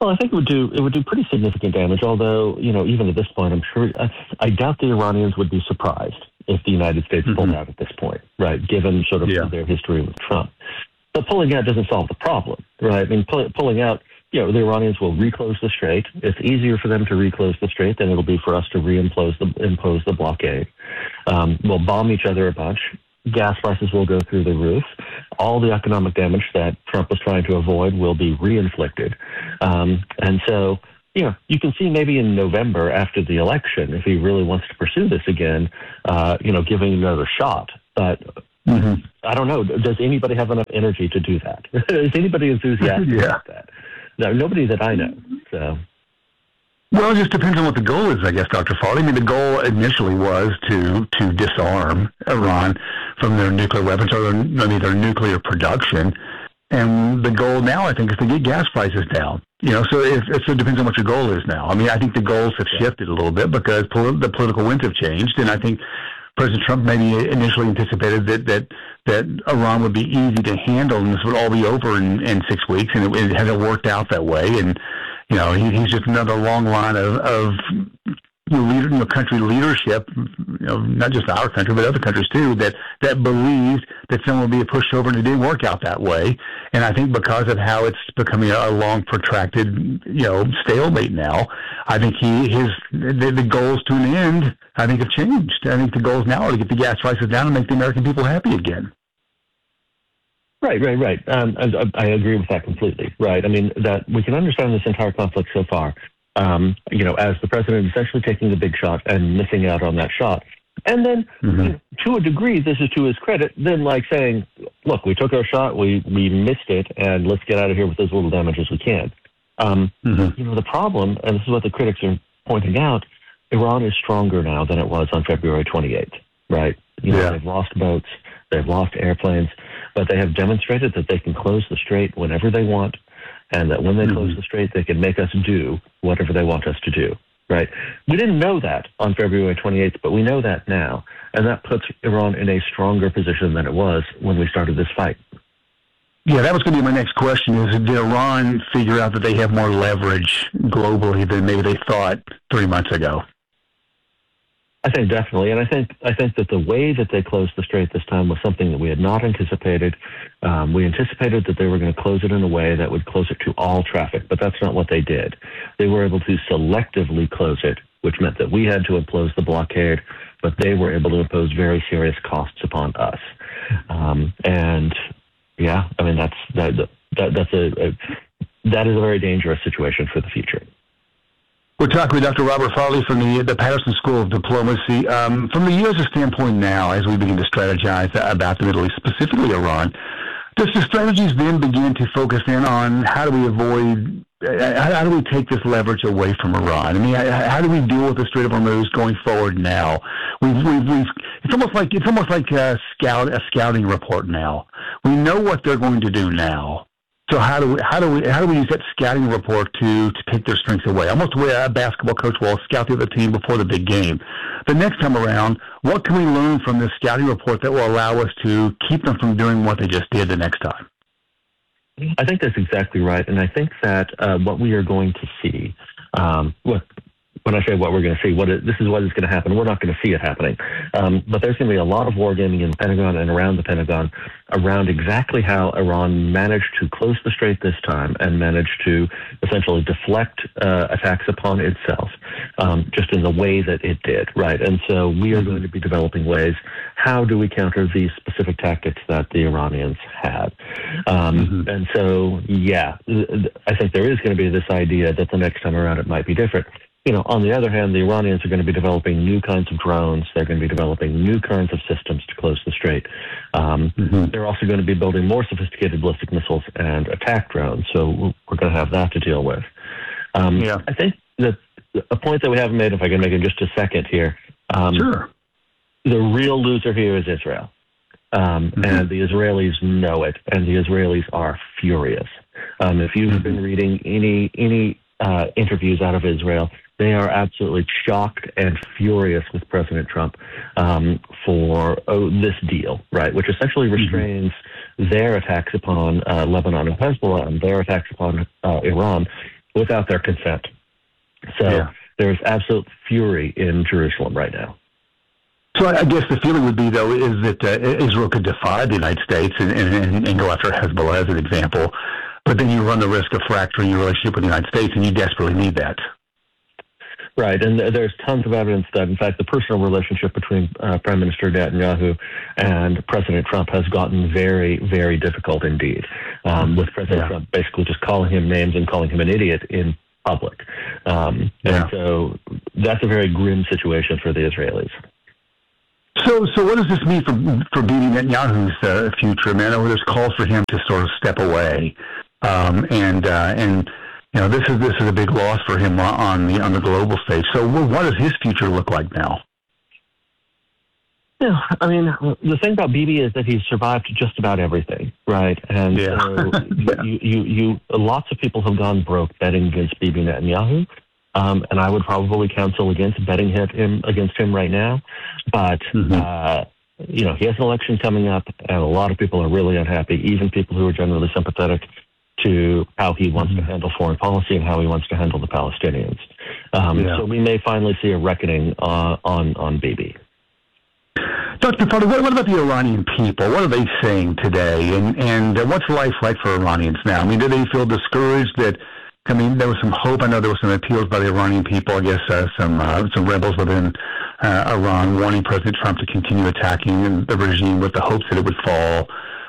Well, I think it would do it would do pretty significant damage. Although, you know, even at this point, I'm sure I, I doubt the Iranians would be surprised if the United States mm-hmm. pulled out at this point, right? Given sort of yeah. their history with Trump, but pulling out doesn't solve the problem, right? I mean, pull, pulling out, you know, the Iranians will reclose the strait. It's easier for them to reclose the strait than it'll be for us to reimpose the impose the blockade. Um, we'll bomb each other a bunch. Gas prices will go through the roof. All the economic damage that Trump was trying to avoid will be reinflicted. Um, and so, you know, you can see maybe in November after the election, if he really wants to pursue this again, uh, you know, giving another shot. But mm-hmm. I don't know. Does anybody have enough energy to do that? Is anybody enthusiastic yeah. about that? No, nobody that I know. So. Well, it just depends on what the goal is, I guess, Doctor Farley. I mean, the goal initially was to to disarm Iran from their nuclear weapons or their, I mean, their nuclear production. And the goal now, I think, is to get gas prices down. You know, so if, so it depends on what your goal is now. I mean, I think the goals have shifted a little bit because pol- the political winds have changed, and I think President Trump maybe initially anticipated that that, that Iran would be easy to handle and this would all be over in, in six weeks, and it, it hasn't worked out that way. And you know, he, he's just another long line of, of you know, leader, you know, country leadership, you know, not just our country, but other countries too, that, that believed that someone would be pushed over, and it didn't work out that way. And I think because of how it's becoming a long, protracted, you know, stalemate now, I think he his the, the goals to an end, I think, have changed. I think the goals now are to get the gas prices down and make the American people happy again. Right, right, right. Um, I, I agree with that completely. Right. I mean, that we can understand this entire conflict so far, um, you know, as the president essentially taking the big shot and missing out on that shot. And then, mm-hmm. you know, to a degree, this is to his credit, then like saying, look, we took our shot, we, we missed it, and let's get out of here with as little damage as we can. Um, mm-hmm. You know, the problem, and this is what the critics are pointing out, Iran is stronger now than it was on February twenty-eighth, right? You know, yeah. They've lost boats, they've lost airplanes, but they have demonstrated that they can close the strait whenever they want, and that when they mm-hmm. close the strait, they can make us do whatever they want us to do, right? We didn't know that on February twenty-eighth, but we know that now, and that puts Iran in a stronger position than it was when we started this fight. Yeah, that was going to be my next question, is did Iran figure out that they have more leverage globally than maybe they thought three months ago? I think definitely, and I think I think that the way that they closed the strait this time was something that we had not anticipated. Um, we anticipated that they were going to close it in a way that would close it to all traffic, but that's not what they did. They were able to selectively close it, which meant that we had to impose the blockade, but they were able to impose very serious costs upon us. Um, and yeah, I mean that's that, that that's a, a that is a very dangerous situation for the future. We're talking with Doctor Robert Farley from the, the Patterson School of Diplomacy. Um, from the U S standpoint now, as we begin to strategize about the Middle East, specifically Iran, does the strategies then begin to focus in on how do we avoid, how, how do we take this leverage away from Iran? I mean, how, how do we deal with the Strait of Hormuz going forward now? We've, we've, we've, it's almost like it's almost like a scout, a scouting report now. We know what they're going to do now. So how do we how do we how do we use that scouting report to to take their strengths away? Almost the way a basketball coach will scout the other team before the big game. The next time around, what can we learn from this scouting report that will allow us to keep them from doing what they just did the next time? I think that's exactly right, and I think that uh, what we are going to see, um, look, when I say what we're going to see, what it, this is what is going to happen. We're not going to see it happening. Um, but there's going to be a lot of wargaming in the Pentagon and around the Pentagon around exactly how Iran managed to close the strait this time and managed to essentially deflect uh, attacks upon itself, um, just in the way that it did, right? And so we are going to be developing ways, how do we counter these specific tactics that the Iranians had? Um, mm-hmm. And so, yeah, I think there is going to be this idea that the next time around it might be different. You know, on the other hand, the Iranians are going to be developing new kinds of drones. They're going to be developing new kinds of systems to close the strait. Um, mm-hmm. They're also going to be building more sophisticated ballistic missiles and attack drones. So we're going to have that to deal with. Um, yeah. I think that a point that we haven't made, if I can make it just a second here. Um, sure. The real loser here is Israel. Um, mm-hmm. And the Israelis know it, and the Israelis are furious. Um, if you've mm-hmm. been reading any any uh, interviews out of Israel, they are absolutely shocked and furious with President Trump um, for oh, this deal, right, which essentially restrains mm-hmm. their attacks upon uh, Lebanon and Hezbollah and their attacks upon uh, Iran without their consent. So Yeah. there's absolute fury in Jerusalem right now. So I I guess the feeling would be, though, is that uh, Israel could defy the United States and, and, and go after Hezbollah as an example, but then you run the risk of fracturing your relationship with the United States, and you desperately need that. Right, and there's tons of evidence that, in fact, the personal relationship between uh, Prime Minister Netanyahu and President Trump has gotten very, very difficult indeed, um, with President Yeah. Trump basically just calling him names and calling him an idiot in public. Um, Yeah. And so that's a very grim situation for the Israelis. So, so what does this mean for for Bibi Netanyahu's uh, future? I mean, I know there's calls for him to sort of step away, um, and uh, and you know this is this is a big loss for him on the on the global stage. So, what does his future look like now? Yeah, I mean, the thing about Bibi is that he's survived just about everything, right? And Yeah. so you, you, you, lots of people have gone broke betting against Bibi Netanyahu. Um, and I would probably counsel against betting him against him right now. But, mm-hmm. uh, you know, he has an election coming up, and a lot of people are really unhappy, even people who are generally sympathetic to how he wants mm-hmm. to handle foreign policy and how he wants to handle the Palestinians. Um, yeah. So we may finally see a reckoning uh, on, on Bibi. Doctor Farley, what, what about the Iranian people? What are they saying today? And, and uh, what's life like for Iranians now? I mean, do they feel discouraged that, I mean, there was some hope. I know there were some appeals by the Iranian people, I guess uh, some uh, some rebels within uh, Iran wanting President Trump to continue attacking the regime with the hopes that it would fall.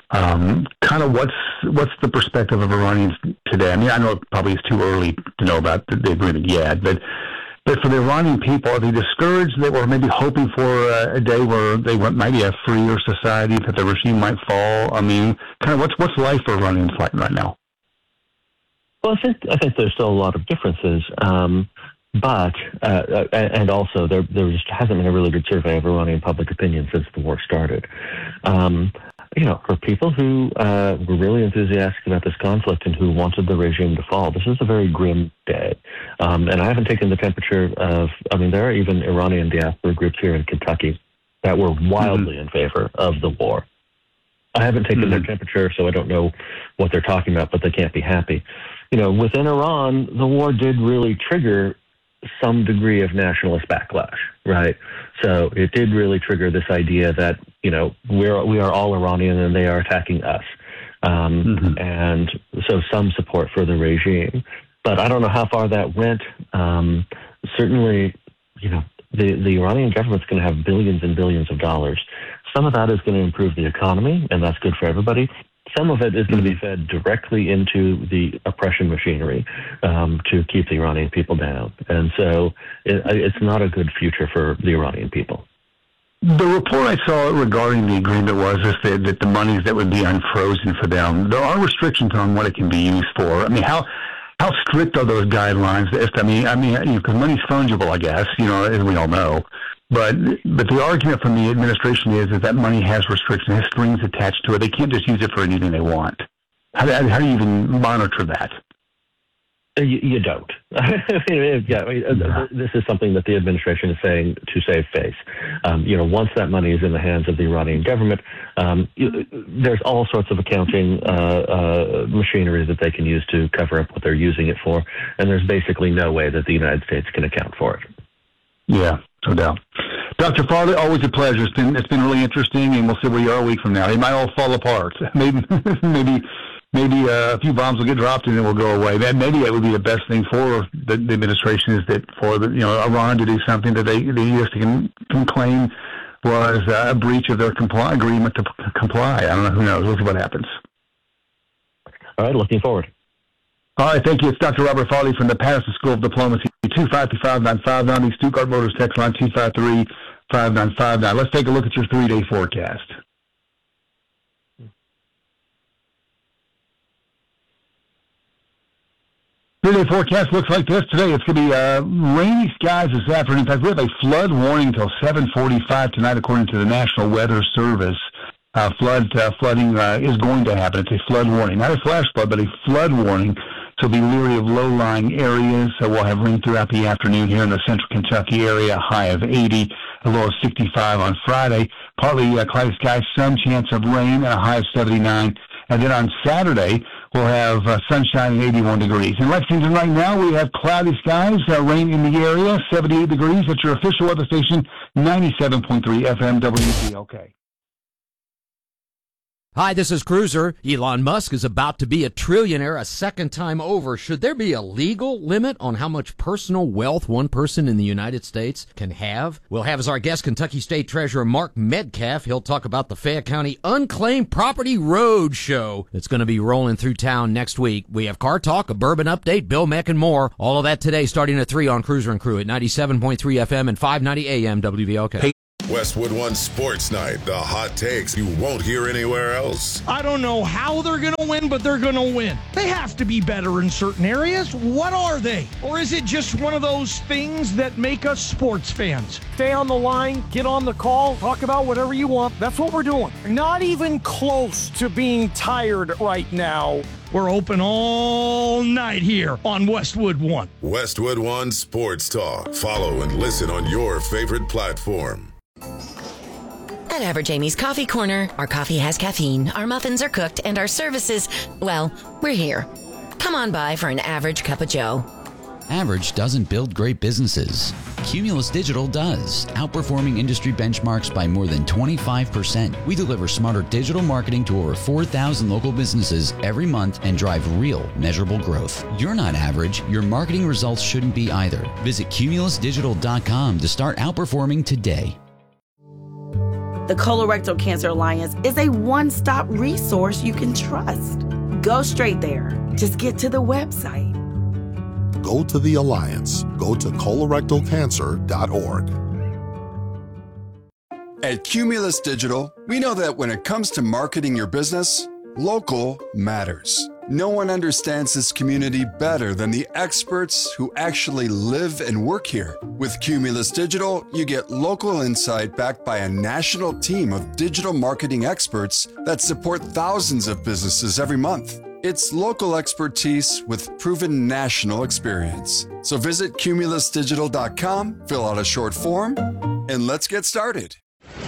Um, kind of what's what's the perspective of Iranians today? I mean, I know it probably is too early to know about the, the agreement yet, but but for the Iranian people, are they discouraged that we're maybe hoping for uh, a day where they want maybe a freer society, that the regime might fall? I mean, kind of what's what's life for Iranians like right now? Well, I think I think there's still a lot of differences, um, but uh, and also there there just hasn't been a really good survey of Iranian public opinion since the war started. Um, you know, for people who uh, were really enthusiastic about this conflict and who wanted the regime to fall, this is a very grim day. Um, and I haven't taken the temperature of. I mean, there are even Iranian diaspora groups here in Kentucky that were wildly mm-hmm. in favor of the war. I haven't taken mm-hmm. their temperature, so I don't know what they're talking about, but they can't be happy. You know, within Iran, the war did really trigger some degree of nationalist backlash, right? So it did really trigger this idea that, you know, we're, we are all Iranian and they are attacking us. Um, mm-hmm. And so some support for the regime. But I don't know how far that went. Um, certainly, you know, the, the Iranian government's going to have billions and billions of dollars. Some of that is going to improve the economy, and that's good for everybody. Some of it is going to be fed directly into the oppression machinery um, to keep the Iranian people down. And so it, it's not a good future for the Iranian people. The report I saw regarding the agreement was just that, that the monies that would be unfrozen for them, there are restrictions on what it can be used for. I mean, how how strict are those guidelines? I mean, I mean, because you know, money's fungible, I guess, you know, as we all know. But but the argument from the administration is, is that money has restrictions, has strings attached to it. They can't just use it for anything they want. How, how do you even monitor that? You, you don't. yeah, I mean, yeah. This is something that the administration is saying to save face. Um, you know, once that money is in the hands of the Iranian government, um, you, there's all sorts of accounting uh, uh, machinery that they can use to cover up what they're using it for, and there's basically no way that the United States can account for it. Yeah, no doubt. Doctor Farley, always a pleasure. It's been it's been really interesting, and we'll see where you are a week from now. It might all fall apart. Maybe maybe maybe uh, a few bombs will get dropped and then we'll go away. Maybe that would be the best thing for the, the administration, is that for the you know Iran to do something that they the U S can, can claim was uh, a breach of their comply agreement to p- comply. I don't know. Who knows? We'll see what happens. All right, looking forward. All right, thank you. It's Doctor Robert Farley from the Patterson School of Diplomacy, two five three, five nine five nine, the Stuttgart Motors text line, two five three, five nine five nine. Let's take a look at your three-day forecast. Three-day forecast looks like this today. It's going to be uh, rainy skies this afternoon. In fact, we have a flood warning until seven forty-five tonight, according to the National Weather Service. Uh, flood uh, flooding uh, is going to happen. It's a flood warning, not a flash flood, but a flood warning. So be leery of low-lying areas. So we'll have rain throughout the afternoon here in the central Kentucky area, a high of eighty, a low of sixty-five on Friday. Partly uh, cloudy skies, some chance of rain, and a high of seventy-nine. And then on Saturday, We'll have uh, sunshine and eighty-one degrees. In Lexington right now, we have cloudy skies, uh, rain in the area, seventy-eight degrees. That's your official weather station, ninety-seven point three F M W B L K. Hi, this is Cruiser. Elon Musk is about to be a trillionaire a second time over. Should there be a legal limit on how much personal wealth one person in the United States can have? We'll have as our guest Kentucky State Treasurer Mark Metcalf. He'll talk about the Fayette County Unclaimed Property Road Show that's going to be rolling through town next week. We have Car Talk, a bourbon update, Bill Meck, and more. All of that today starting at three on Cruiser and Crew at ninety-seven point three F M and five ninety A M W V L K. Hey. Westwood One Sports Night, the hot takes you won't hear anywhere else. I don't know how they're going to win, but they're going to win. They have to be better in certain areas. What are they? Or is it just one of those things that make us sports fans? Stay on the line, get on the call, talk about whatever you want. That's what we're doing. Not even close to being tired right now. We're open all night here on Westwood One. Westwood One Sports Talk. Follow and listen on your favorite platform. At Average Amy's Coffee Corner, our coffee has caffeine, our muffins are cooked, and our services, well, we're here. Come on by for an average cup of joe. Average doesn't build great businesses. Cumulus Digital does, outperforming industry benchmarks by more than twenty-five percent. We deliver smarter digital marketing to over four thousand local businesses every month and drive real, measurable growth. You're not average. Your marketing results shouldn't be either. Visit cumulus digital dot com to start outperforming today. The Colorectal Cancer Alliance is a one-stop resource you can trust. Go straight there. Just get to the website. Go to the Alliance. Go to colorectal cancer dot org. At Cumulus Digital, we know that when it comes to marketing your business, local matters. No one understands this community better than the experts who actually live and work here. With Cumulus Digital, you get local insight backed by a national team of digital marketing experts that support thousands of businesses every month. It's local expertise with proven national experience. So visit cumulus digital dot com, fill out a short form, and let's get started.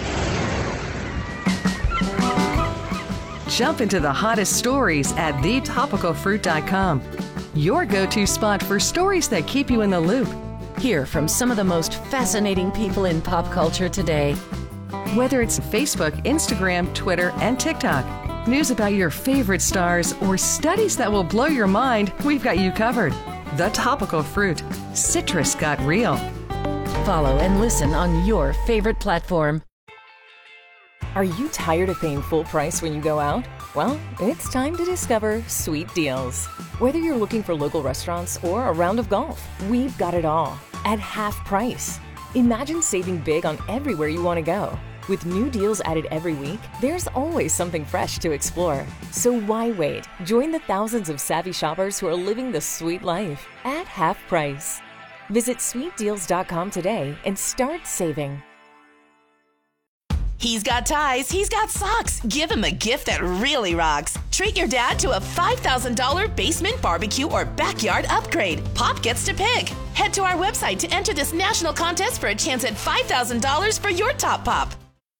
Jump into the hottest stories at the topical fruit dot com. Your go-to spot for stories that keep you in the loop. Hear from some of the most fascinating people in pop culture today. Whether it's Facebook, Instagram, Twitter, and TikTok, news about your favorite stars, or studies that will blow your mind, we've got you covered. The Topical Fruit. Citrus got real. Follow and listen on your favorite platform. Are you tired of paying full price when you go out? Well, it's time to discover Sweet Deals. Whether you're looking for local restaurants or a round of golf, we've got it all at half price. Imagine saving big on everywhere you want to go. With new deals added every week, there's always something fresh to explore. So why wait? Join the thousands of savvy shoppers who are living the sweet life at half price. Visit sweet deals dot com today and start saving. He's got ties, he's got socks. Give him a gift that really rocks. Treat your dad to a five thousand dollars basement barbecue or backyard upgrade. Pop gets to pick. Head to our website to enter this national contest for a chance at five thousand dollars for your top pop.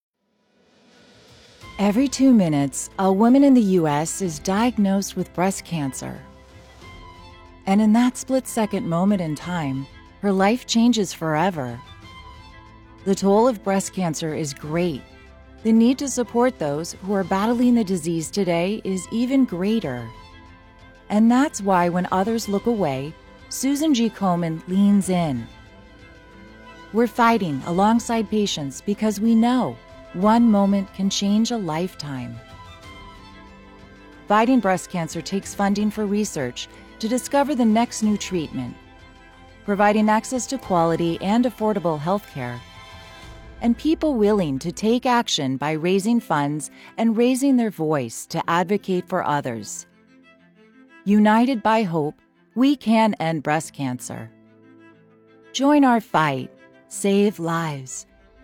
Every two minutes, a woman in the U S is diagnosed with breast cancer. And in that split-second moment in time, her life changes forever. The toll of breast cancer is great. The need to support those who are battling the disease today is even greater. And that's why when others look away, Susan G. Komen leans in. We're fighting alongside patients because we know one moment can change a lifetime. Fighting breast cancer takes funding for research to discover the next new treatment, providing access to quality and affordable health care, and people willing to take action by raising funds and raising their voice to advocate for others. United by hope, we can end breast cancer. Join our fight. Save lives.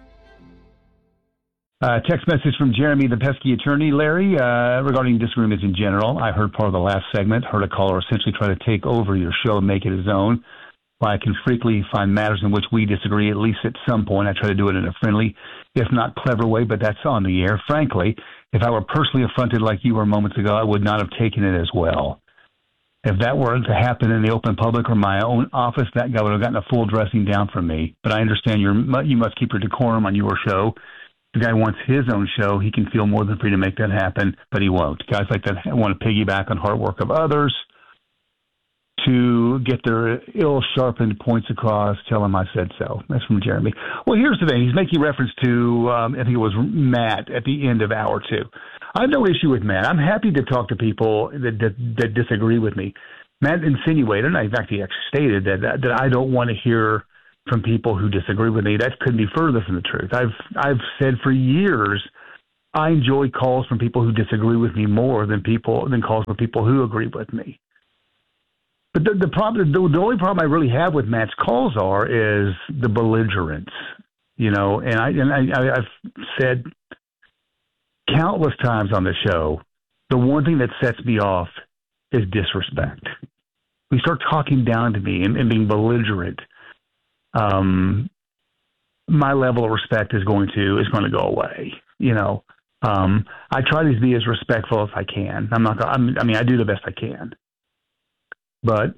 Uh, text message from Jeremy, the pesky attorney. Larry, uh, regarding disagreements in general, I heard part of the last segment, heard a caller essentially try to take over your show and make it his own. While I can frequently find matters in which we disagree, at least at some point, I try to do it in a friendly, if not clever way, but that's on the air. Frankly, if I were personally affronted like you were moments ago, I would not have taken it as well. If that were to happen in the open public or my own office, that guy would have gotten a full dressing down from me. But I understand you're, you must keep your decorum on your show. The guy wants his own show. He can feel more than free to make that happen, but he won't. Guys like that want to piggyback on hard work of others to get their ill-sharpened points across. Tell him I said so. That's from Jeremy. Well, here's the thing. He's making reference to, um, I think it was Matt at the end of hour two. I have no issue with Matt. I'm happy to talk to people that, that, that disagree with me. Matt insinuated, and in fact he actually stated, that, that I don't want to hear from people who disagree with me. That couldn't be further from the truth. I've I've said for years I enjoy calls from people who disagree with me more than people than calls from people who agree with me. But the, the problem, the, the only problem I really have with Matt's calls are is the belligerence, you know. And I and I, I've said countless times on the show, the one thing that sets me off is disrespect. We start talking down to me and, and being belligerent. Um, my level of respect is going to is going to go away. You know, um, I try to be as respectful as I can. I'm not. I'm, I mean, I do the best I can. But,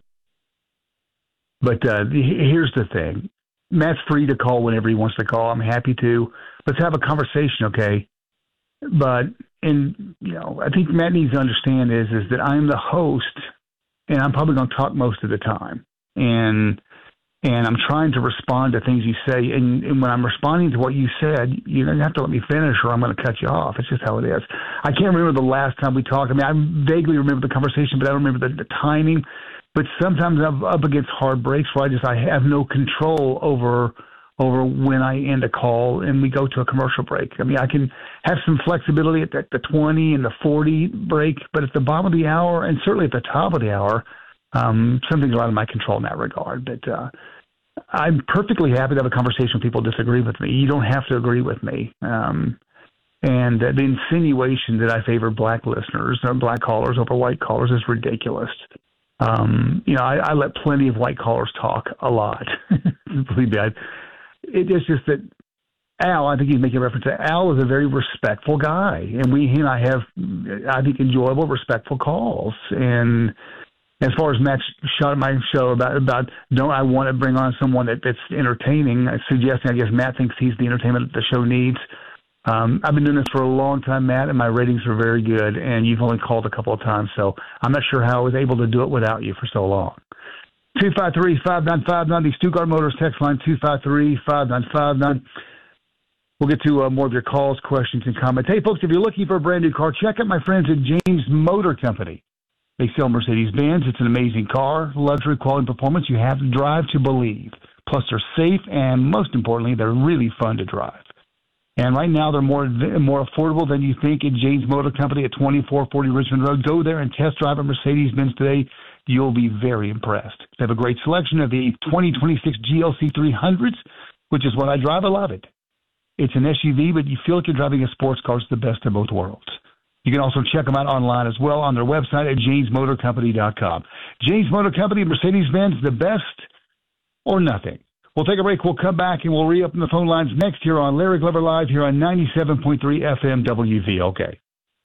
but uh, here's the thing. Matt's free to call whenever he wants to call. I'm happy to. Let's have a conversation, okay? But, and, you know, I think Matt needs to understand is, is that I'm the host, and I'm probably going to talk most of the time. And and I'm trying to respond to things you say. And, and when I'm responding to what you said, you don't have to let me finish or I'm going to cut you off. It's just how it is. I can't remember the last time we talked. I mean, I vaguely remember the conversation, but I don't remember the, the timing. But sometimes I'm up against hard breaks where I just I have no control over over when I end a call and we go to a commercial break. I mean, I can have some flexibility at the, the twenty and the forty break, but at the bottom of the hour and certainly at the top of the hour, um, something's out of my control in that regard. But uh, I'm perfectly happy to have a conversation with people who disagree with me. You don't have to agree with me. Um, and uh, the insinuation that I favor black listeners or black callers over white callers is ridiculous. Um, you know, I, I let plenty of white callers talk a lot. Believe me, I, it is just that Al, I think he's making reference to Al is a very respectful guy, and we he and I have, I think, enjoyable, respectful calls. And as far as Matt shot at my show about about don't I want to bring on someone that, that's entertaining, suggesting I guess Matt thinks he's the entertainment that the show needs. Um, I've been doing this for a long time, Matt, and my ratings are very good, and you've only called a couple of times, so I'm not sure how I was able to do it without you for so long. two five three, five nine five nine, the Stuttgart Motors text line, two five three, five nine five nine. We'll get to uh, more of your calls, questions, and comments. Hey, folks, if you're looking for a brand new car, check out my friends at James Motor Company. They sell Mercedes-Benz. It's an amazing car, luxury, quality, performance. You have to drive to believe. Plus, they're safe, and most importantly, they're really fun to drive. And right now, they're more more affordable than you think at James Motor Company at twenty-four forty Richmond Road. Go there and test drive a Mercedes-Benz today. You'll be very impressed. They have a great selection of the twenty twenty-six G L C three hundreds, which is what I drive. I love it. It's an S U V, but you feel like you're driving a sports car. It's the best of both worlds. You can also check them out online as well on their website at james motor company dot com. James Motor Company, Mercedes-Benz, the best or nothing. We'll take a break. We'll come back and we'll re-open the phone lines next here on Larry Glover Live here on ninety-seven point three F M W V L K.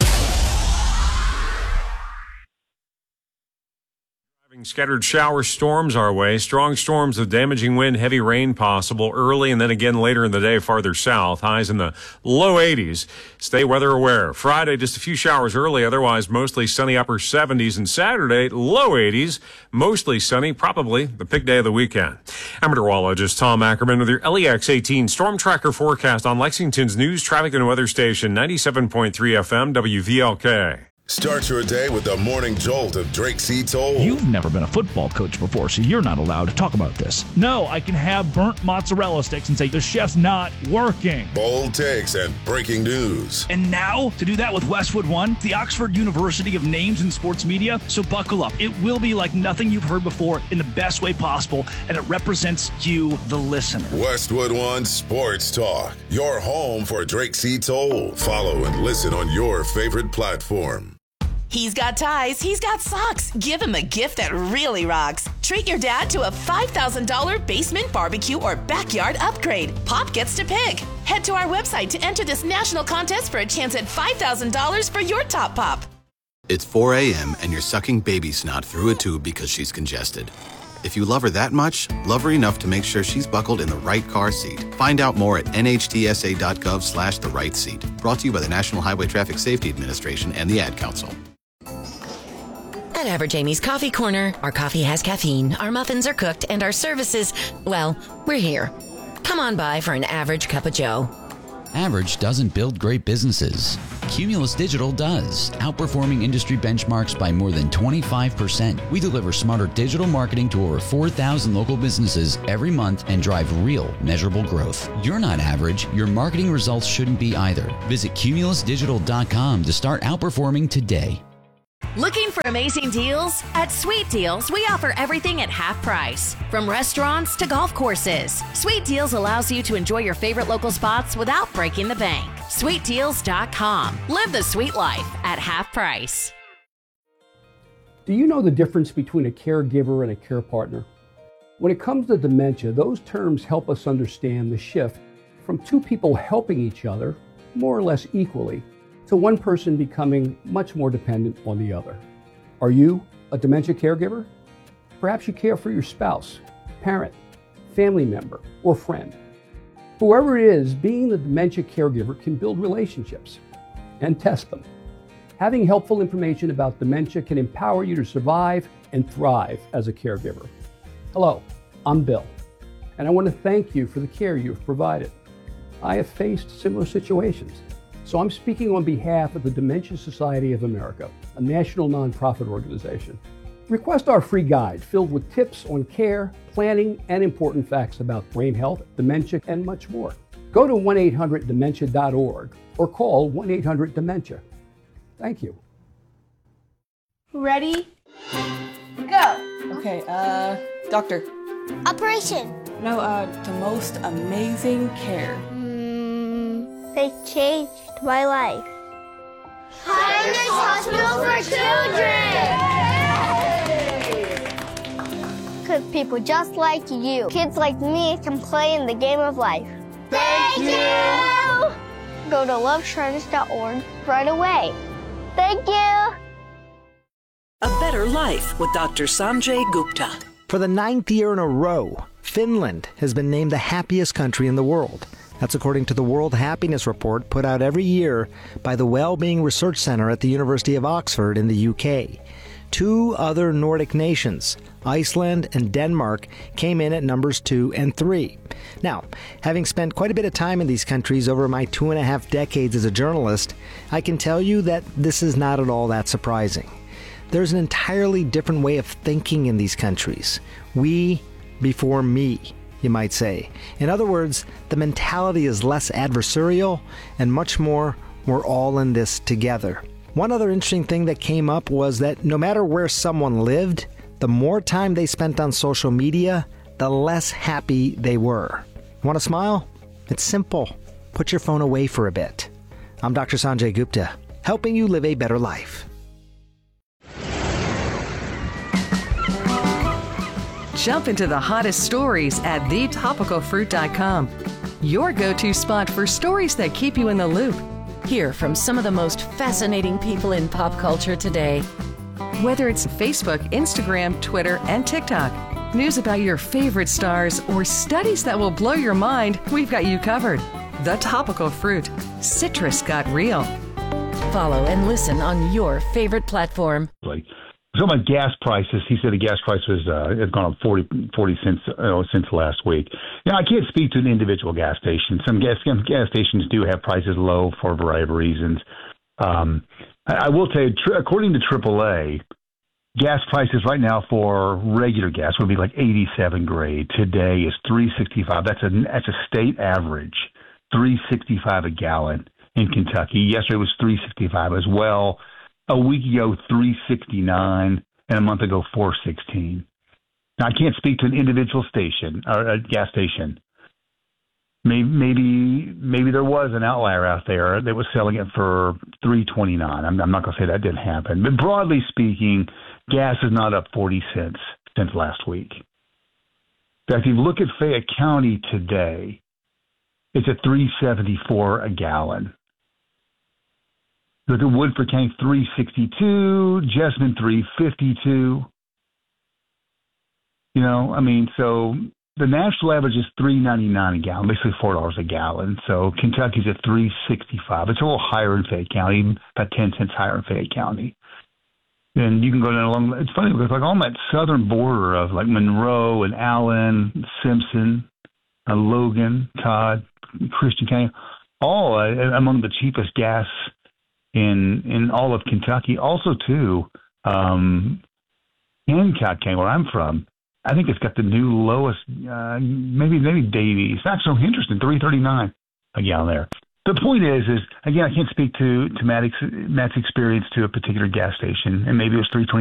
Scattered shower storms our way. Strong storms with damaging wind, heavy rain possible early and then again later in the day farther south. Highs in the low eighties. Stay weather aware. Friday, just a few showers early. Otherwise, mostly sunny upper seventies. And Saturday, low eighties. Mostly sunny. Probably the big day of the weekend. I'm meteorologist Tom Ackerman with your L E X eighteen Storm Tracker forecast on Lexington's news, traffic, and weather station ninety-seven point three F M W V L K. Start your day with the morning jolt of Drake C. Toll. You've never been a football coach before, so you're not allowed to talk about this. No, I can have burnt mozzarella sticks and say, the chef's not working. Bold takes and breaking news. And now, to do that with Westwood One, the Oxford University of names in sports media, so buckle up. It will be like nothing you've heard before in the best way possible, and it represents you, the listener. Westwood One Sports Talk, your home for Drake C. Toll. Follow and listen on your favorite platform. He's got ties, he's got socks. Give him a gift that really rocks. Treat your dad to a five thousand dollars basement barbecue or backyard upgrade. Pop gets to pick. Head to our website to enter this national contest for a chance at five thousand dollars for your top pop. It's four a.m. and you're sucking baby snot through a tube because she's congested. If you love her that much, love her enough to make sure she's buckled in the right car seat. Find out more at nhtsa.gov slash the right seat. Brought to you by the National Highway Traffic Safety Administration and the Ad Council. At Average Amy's Coffee Corner, our coffee has caffeine, our muffins are cooked, and our services, well, we're here. Come on by for an average cup of joe. Average doesn't build great businesses. Cumulus Digital does, outperforming industry benchmarks by more than twenty-five percent. We deliver smarter digital marketing to over four thousand local businesses every month and drive real, measurable growth. You're not average. Your marketing results shouldn't be either. Visit cumulus digital dot com to start outperforming today. Looking for amazing deals? At Sweet Deals, we offer everything at half price. From restaurants to golf courses, Sweet Deals allows you to enjoy your favorite local spots without breaking the bank. sweet deals dot com. Live the sweet life at half price. Do you know the difference between a caregiver and a care partner? When it comes to dementia, those terms help us understand the shift from two people helping each other, more or less equally, to one person becoming much more dependent on the other. Are you a dementia caregiver? Perhaps you care for your spouse, parent, family member, or friend. Whoever it is, being the dementia caregiver can build relationships and test them. Having helpful information about dementia can empower you to survive and thrive as a caregiver. Hello, I'm Bill, and I want to thank you for the care you've provided. I have faced similar situations. So I'm speaking on behalf of the Dementia Society of America, a national nonprofit organization. Request our free guide filled with tips on care, planning, and important facts about brain health, dementia, and much more. Go to one eight hundred dementia dot org or call one eight hundred dementia. Thank you. Ready? Go. Okay, uh, doctor. Operation. No, uh, the most amazing care. Mm, they changed my life. Highness Hospital for Children! Because people just like you, kids like me, can play in the game of life. Thank you! Go to love shriners dot org right away. Thank you! A Better Life with Doctor Sanjay Gupta. For the ninth year in a row, Finland has been named the happiest country in the world. That's according to the World Happiness Report put out every year by the Wellbeing Research Center at the University of Oxford in the U K. Two other Nordic nations, Iceland and Denmark, came in at numbers two and three. Now, having spent quite a bit of time in these countries over my two and a half decades as a journalist, I can tell you that this is not at all that surprising. There's an entirely different way of thinking in these countries. We before me, you might say. In other words, the mentality is less adversarial and much more, we're all in this together. One other interesting thing that came up was that no matter where someone lived, the more time they spent on social media, the less happy they were. Want to smile? It's simple. Put your phone away for a bit. I'm Doctor Sanjay Gupta, helping you live a better life. Jump into the hottest stories at the topical fruit dot com. Your go-to spot for stories that keep you in the loop. Hear from some of the most fascinating people in pop culture today. Whether it's Facebook, Instagram, Twitter, and TikTok, news about your favorite stars, or studies that will blow your mind, we've got you covered. The Topical Fruit. Citrus got real. Follow and listen on your favorite platform. Like, so about gas prices, he said the gas price was uh, has gone up forty, forty cents uh, since last week. Now, I can't speak to an individual gas station. Some gas, some gas stations do have prices low for a variety of reasons. Um, I, I will tell you, tr- according to triple A, gas prices right now for regular gas would be like eighty-seven grade. Today is three sixty-five. That's a that's a state average, three sixty-five a gallon in Kentucky. Yesterday was three sixty-five as well. A week ago, three sixty-nine, and a month ago, four sixteen. Now, I can't speak to an individual station or a gas station, Maybe, maybe, maybe there was an outlier out there that was selling it for three twenty-nine. I'm, I'm not going to say that didn't happen, but broadly speaking, gas is not up forty cents since last week. In fact, if you look at Fayette County today, it's at three seventy-four a gallon. Look at Woodford County, three sixty-two, Jessamine, three fifty-two. You know, I mean, so the national average is three ninety-nine a gallon, basically four dollars a gallon. So Kentucky's at three sixty-five. It's a little higher in Fayette County, about ten cents higher in Fayette County. And you can go down along. It's funny because like on that southern border of like Monroe and Allen, Simpson, uh, Logan, Todd, Christian County, all uh, among the cheapest gas in in all of Kentucky. Also, too, um, Hancock County, where I'm from, I think it's got the new lowest, uh, maybe maybe Davies. Not so interesting, three thirty-nine a gallon there. The point is, is again, I can't speak to to Matt's, Matt's experience to a particular gas station, and maybe it was three twenty.